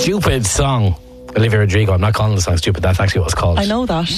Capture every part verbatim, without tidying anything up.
stupid song. Olivia Rodrigo. I'm not calling the song stupid. That's actually what it's called. I know that.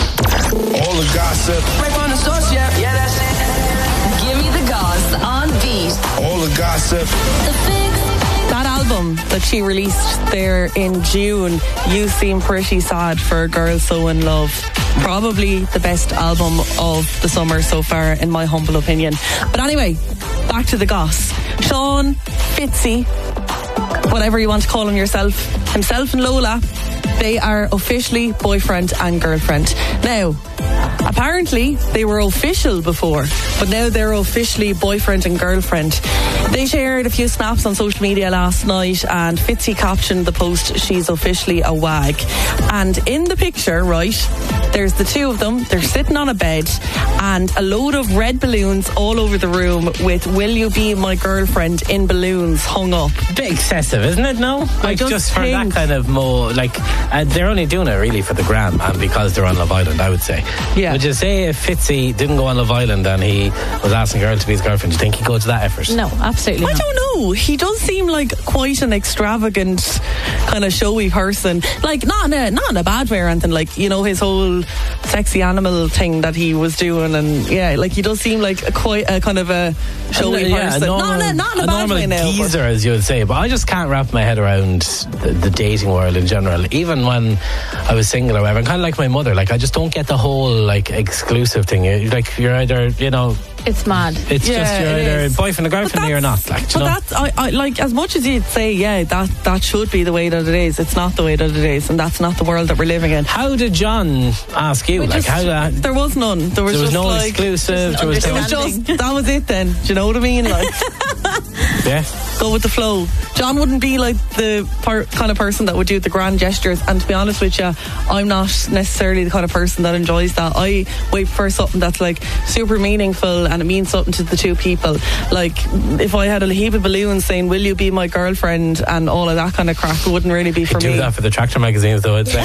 All the gossip. Right on the source, yeah, yeah, that's it. Give me the goss on beat. All the gossip. The fix. That album that she released there in June, You Seem Pretty Sad for a Girl So In Love. Probably the best album of the summer so far, in my humble opinion. But anyway, back to the goss. Sean Fitzy, whatever you want to call him yourself, himself and Lola, they are officially boyfriend and girlfriend. Now, apparently they were official before, but now they're officially boyfriend and girlfriend. They shared a few snaps on social media last night, and Fitzy captioned the post, "She's officially a wag." And in the picture, right, there's the two of them. They're sitting on a bed and a load of red balloons all over the room with "Will you be my girlfriend" in balloons hung up. Bit excessive, isn't it? No, like just just, for think- that kind of more like uh, they're only doing it really for the gram and because they're on Love Island, I would say. Yeah. Would you say if Fitzy didn't go on Love Island and he was asking a girl to be his girlfriend, do you think he'd go to that effort? No, absolutely I not. don't know. He does seem like quite an extravagant, kind of showy person. Like, not in a, not in a bad way or anything. Like, you know, his whole sexy animal thing that he was doing. And yeah, like, he does seem like a quite a kind of a showy yeah, person. a normal, not, in a, not in a, a bad normal way now. geezer, as you would say. But I just can't wrap my head around the, the dating world in general. Even when I was single or whatever, I'm kind of like my mother. Like, I just don't get the whole, like, exclusive thing. You're, like, you're either, you know... It's mad. It's Yeah, just you're it either is. boyfriend or girlfriend or you're not. Like, do But you know? that's, I, I, like, as much as you'd say, yeah, that, that should be the way that it is, it's not the way that it is, and that's not the world that we're living in. How did John ask you? We Like, just- how did that... there was none. There was, There was just no like, exclusive. There was It no... was just, that was it then. Do you know what I mean? Like, Yeah. go with the flow. John wouldn't be like the per- kind of person that would do the grand gestures, and to be honest with you, I'm not necessarily the kind of person that enjoys that. I wait for something that's like super meaningful and it means something to the two people. Like, if I had a heap of balloons saying "Will you be my girlfriend" and all of that kind of crap, it wouldn't really be for Do me. that for the tractor magazines, though, I'd say.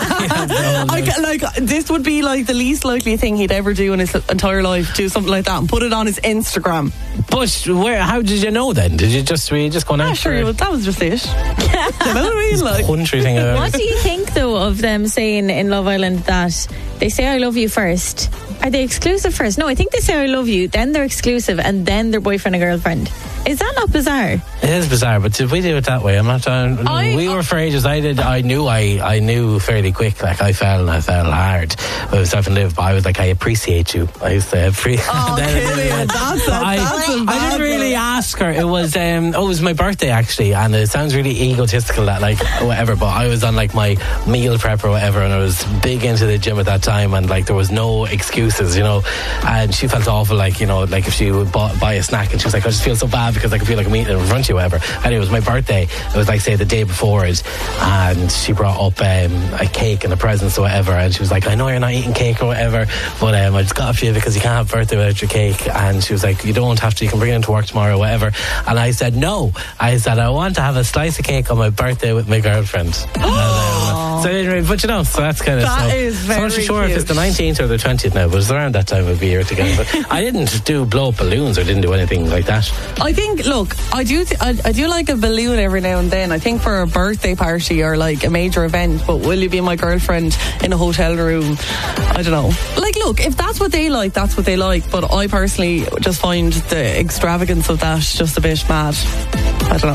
I ca- like, this would be like the least likely thing he'd ever do in his entire life, do something like that and put it on his Instagram. But where? How did you know then? Did you just were you just going out Yeah, for sure, a that was just it. You know what I mean? Like, country thing? uh, What do you think, though, of them saying in Love Island that they say "I love you" first? Are they exclusive first? No, I think they say "I love you," then they're exclusive, and then they're boyfriend and girlfriend. Is that not bizarre? It is bizarre, but did we do it that way? I'm not trying. I- we were for ages. I did. I knew. I. I knew fairly quick. Like I fell and I fell hard. When I was having to live, but I was like, I appreciate you. I used to appreciate. oh, Killian, that's a, I, that's a I bad didn't really one. ask her. It was um, oh, it was my birthday actually, and it sounds really egotistical that like whatever. But I was on like my meal prep or whatever, and I was big into the gym at that time, and like there was no excuses, you know. And she felt awful, like you know, like if she would buy, buy a snack, and she was like, I just feel so bad because I can feel like I'm eating in front of you, whatever. And it was my birthday. It was like say the day before it, and she brought up um, a cake and a present or whatever, and she was like, I know you're not eating cake or whatever, but um, I just got a few because you can't have birthday without your cake. And she was like, you don't have to, you can bring it into work tomorrow or whatever. And I said no. I said I want to have a slice of cake on my birthday with my girlfriend. And, um, so I didn't really, but you know, so that's kind of That so, is so I'm not very sure if it's the cute. nineteenth or the twentieth now, but it's around that time of year together. But I didn't do blow up balloons or didn't do anything like that. I think, look, I do th- I, I do like a balloon every now and then. I think for a birthday party or like a major event, but will you be my girlfriend in a hotel room? I don't know. Like, look, if that's what they like, that's what they like. But I personally just find the extravagance of that just a bit mad.